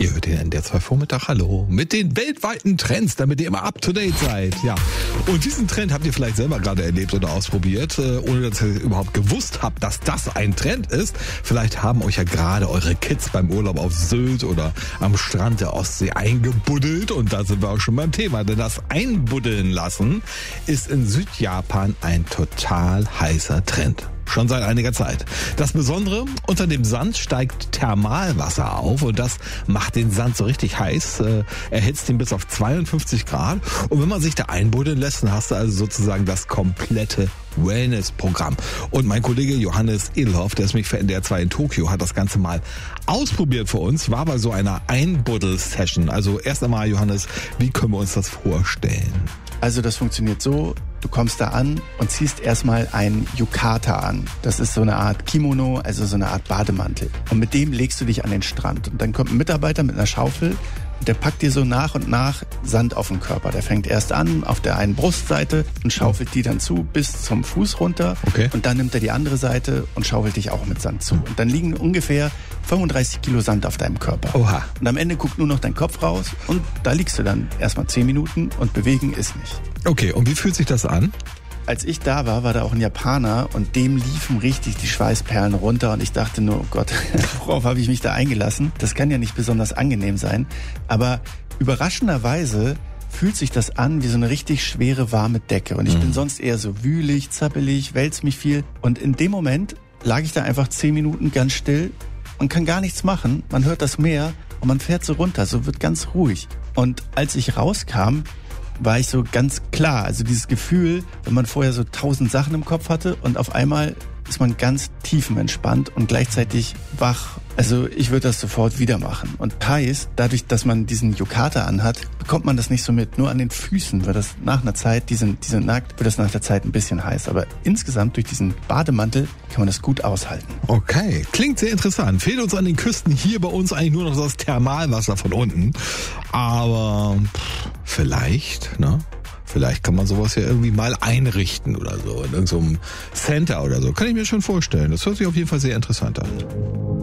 Ihr hört den NDR2 Vormittag, hallo, mit den weltweiten Trends, damit ihr immer up to date seid. Ja. Und diesen Trend habt ihr vielleicht selber gerade erlebt oder ausprobiert, ohne dass ihr überhaupt gewusst habt, dass das ein Trend ist. Vielleicht haben euch ja gerade eure Kids beim Urlaub auf Sylt oder am Strand der Ostsee eingebuddelt. Und da sind wir auch schon beim Thema, denn das Einbuddeln lassen ist in Südjapan ein total heißer Trend. Schon seit einiger Zeit. Das Besondere, unter dem Sand steigt Thermalwasser auf und das macht den Sand so richtig heiß, erhitzt ihn bis auf 52 Grad. Und wenn man sich da einbuddeln lässt, dann hast du also sozusagen das komplette Wellness-Programm. Und mein Kollege Johannes Edelhoff, der ist mich für NDR2 in Tokio, hat das Ganze mal ausprobiert für uns, war bei so einer Einbuddel-Session. Also erst einmal, Johannes, wie können wir uns das vorstellen? Also das funktioniert so, du kommst da an und ziehst erstmal ein Yukata an. Das ist so eine Art Kimono, also so eine Art Bademantel. Und mit dem legst du dich an den Strand. Und dann kommt ein Mitarbeiter mit einer Schaufel und der packt dir so nach und nach Sand auf den Körper. Der fängt erst an auf der einen Brustseite und schaufelt die dann zu bis zum Fuß runter. Okay. Und dann nimmt er die andere Seite und schaufelt dich auch mit Sand zu. Und dann liegen ungefähr 35 Kilo Sand auf deinem Körper. Oha. Und am Ende guckt nur noch dein Kopf raus und da liegst du dann erstmal 10 Minuten und bewegen ist nicht. Okay, und wie fühlt sich das an? Als ich da war da auch ein Japaner und dem liefen richtig die Schweißperlen runter und ich dachte nur, oh Gott, worauf habe ich mich da eingelassen? Das kann ja nicht besonders angenehm sein. Aber überraschenderweise fühlt sich das an wie so eine richtig schwere, warme Decke. Und ich bin sonst eher so wühlig, zappelig, wälz mich viel. Und in dem Moment lag ich da einfach 10 Minuten ganz still und kann gar nichts machen. Man hört das Meer und man fährt so runter, so wird ganz ruhig. Und als ich rauskam, war ich so ganz klar. Also dieses Gefühl, wenn man vorher so 1000 Sachen im Kopf hatte und auf einmal ist man ganz tiefenentspannt und gleichzeitig wach. Also ich würde das sofort wieder machen. Und heißt, dadurch, dass man diesen Yukata anhat, bekommt man das nicht so mit. Nur an den Füßen wird das nach einer Zeit, die sind nackt, wird das nach der Zeit ein bisschen heiß. Aber insgesamt durch diesen Bademantel kann man das gut aushalten. Okay, klingt sehr interessant. Fehlt uns an den Küsten hier bei uns eigentlich nur noch das Thermalwasser von unten. Aber vielleicht, ne? Vielleicht kann man sowas ja irgendwie mal einrichten oder so, in irgendeinem Center oder so. Kann ich mir schon vorstellen. Das hört sich auf jeden Fall sehr interessant an.